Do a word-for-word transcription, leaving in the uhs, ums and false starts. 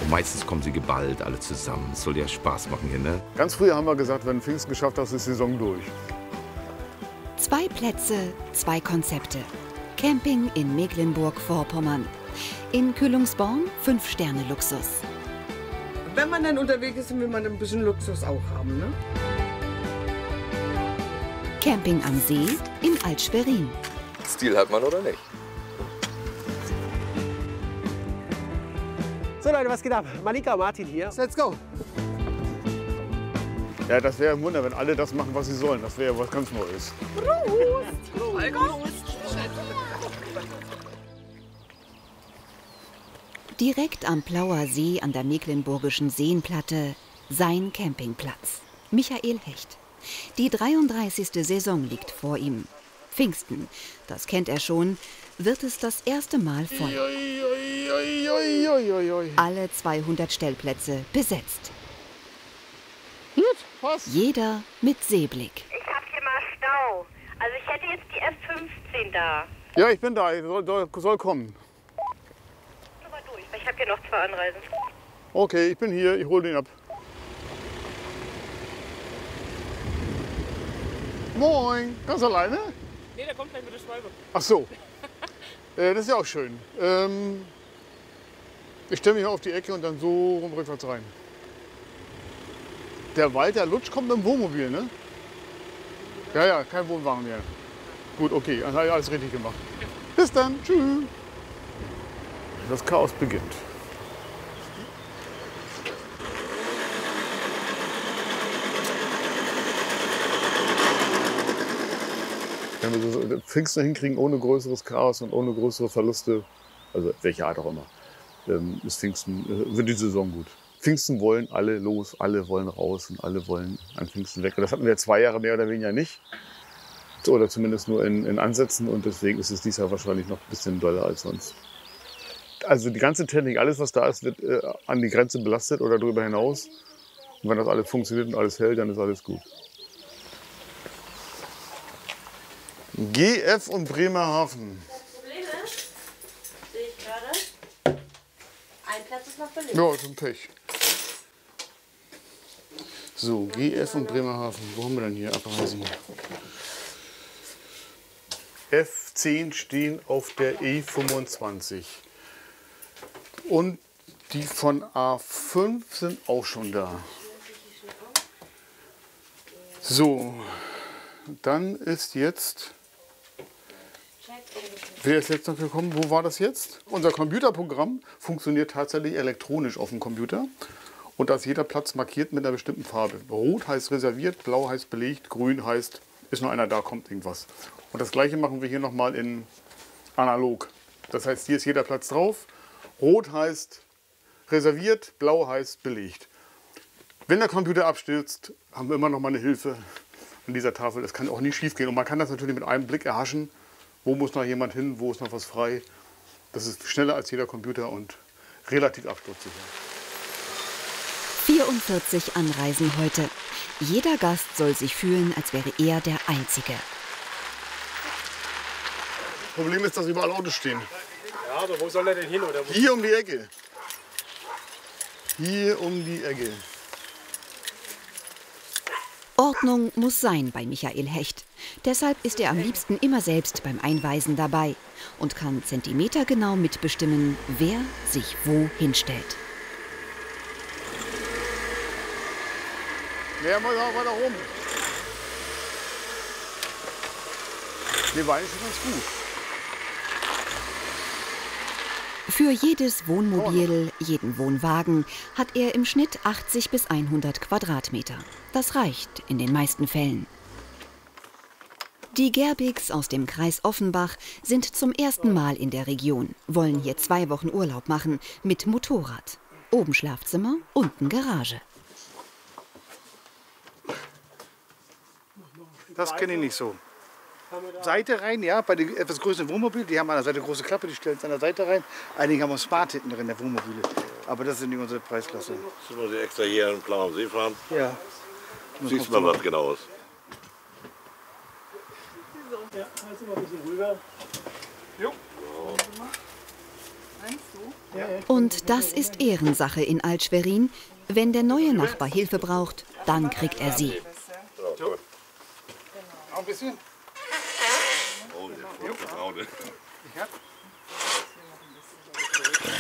Und meistens kommen sie geballt, alle zusammen. Es soll ja Spaß machen hier, ne? Ganz früher haben wir gesagt, wenn Pfingsten geschafft hast, ist die Saison durch. Zwei Plätze, zwei Konzepte. Camping in Mecklenburg-Vorpommern. In Kühlungsborn fünf Sterne Luxus. Wenn man dann unterwegs ist, will man ein bisschen Luxus auch haben, ne? Camping am See in Alt-Schwerin. Stil hat man oder nicht? So Leute, was geht ab? Malika und Martin hier. Let's go! Ja, das wäre ein Wunder, wenn alle das machen, was sie sollen. Das wäre ja was ganz Neues. Prost! Prost! Direkt am Plauer See an der mecklenburgischen Seenplatte sein Campingplatz. Michael Hecht. Die dreiunddreißigste Saison liegt vor ihm. Pfingsten, das kennt er schon, wird es das erste Mal voll. Alle zweihundert Stellplätze besetzt. Gut, passt. Jeder mit Seeblick. Ich hab hier mal Stau. Also ich hätte jetzt die F fünfzehn da. Ja, ich bin da. Ich soll, soll, soll kommen. Nur mal durch, weil ich habe hier noch zwei Anreisen. Okay, ich bin hier. Ich hole den ab. Moin. Ganz alleine? Nee, der kommt gleich mit der Schwalbe. Ach so. äh, das ist ja auch schön. Ähm, ich stelle mich auf die Ecke und dann so rum rückwärts rein. Der Walter Lutsch kommt mit dem Wohnmobil, ne? Ja, ja, kein Wohnwagen mehr. Gut, okay, dann habe ich alles richtig gemacht. Bis dann, tschüss. Das Chaos beginnt. Wenn wir so Pfingsten hinkriegen ohne größeres Chaos und ohne größere Verluste, also welche Art auch immer, ist Pfingsten, wird die Saison gut. Pfingsten wollen alle los, alle wollen raus und alle wollen an Pfingsten weg. Und das hatten wir zwei Jahre mehr oder weniger nicht. Oder zumindest nur in, in Ansätzen. Und deswegen ist es dieses Jahr wahrscheinlich noch ein bisschen doller als sonst. Also die ganze Technik, alles was da ist, wird äh, an die Grenze belastet oder darüber hinaus. Und wenn das alles funktioniert und alles hält, dann ist alles gut. G F und Bremerhaven. Probleme? Sehe ich gerade. Ein Platz ist noch belegt. Ja, zum Pech. So, G F und Bremerhaven. Wo haben wir denn hier Abreisen? F zehn stehen auf der E fünfundzwanzig. Und die von A fünf sind auch schon da. So, dann ist jetzt... Wer ist jetzt noch gekommen? Wo war das jetzt? Unser Computerprogramm funktioniert tatsächlich elektronisch auf dem Computer. Und da ist jeder Platz markiert mit einer bestimmten Farbe. Rot heißt reserviert, blau heißt belegt, grün heißt, ist nur einer da, kommt irgendwas. Und das gleiche machen wir hier nochmal in analog. Das heißt, hier ist jeder Platz drauf. Rot heißt reserviert, blau heißt belegt. Wenn der Computer abstürzt, haben wir immer noch mal eine Hilfe an dieser Tafel. Das kann auch nicht schief gehen. Und man kann das natürlich mit einem Blick erhaschen. Wo muss noch jemand hin, wo ist noch was frei. Das ist schneller als jeder Computer und relativ absturzsicher. vierundvierzig Anreisen heute. Jeder Gast soll sich fühlen, als wäre er der Einzige. Problem ist, dass überall Autos stehen. Ja, aber wo soll er denn hin? Oder wo? Hier um die Ecke. Hier um die Ecke. Ordnung muss sein bei Michael Hecht. Deshalb ist er am liebsten immer selbst beim Einweisen dabei und kann zentimetergenau mitbestimmen, wer sich wo hinstellt. Wer muss auch weiter rum? Die Beine sind ganz gut. Für jedes Wohnmobil, jeden Wohnwagen hat er im Schnitt achtzig bis hundert Quadratmeter. Das reicht in den meisten Fällen. Die Gerbigs aus dem Kreis Offenbach sind zum ersten Mal in der Region, wollen hier zwei Wochen Urlaub machen mit Motorrad. Oben Schlafzimmer, unten Garage. Das kenne ich nicht so. Seite rein, ja, bei den etwas größeren Wohnmobilen, die haben an der Seite eine große Klappe, die stellen es an der Seite rein. Einige haben auch Smart hinten drin, der Wohnmobile. Aber das sind nicht unsere Preisklasse. Das muss ich extra hier in Plan am See fahren. Ja. Siehst du mal was Genaues. Ja, also mal ein bisschen rüber. Jo. Und das ist Ehrensache in Alt-Schwerin. Wenn der neue Nachbar Hilfe braucht, dann kriegt er sie. Auch ein bisschen. Oh, der Braune. Ich hab.